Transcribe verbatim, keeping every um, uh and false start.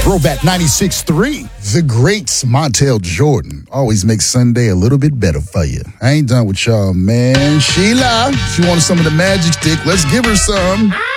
Throwback ninety-six point three. The great Montel Jordan always makes Sunday a little bit better for you. I ain't done with y'all, man. Sheila, she wanted some of the magic stick. Let's give her some.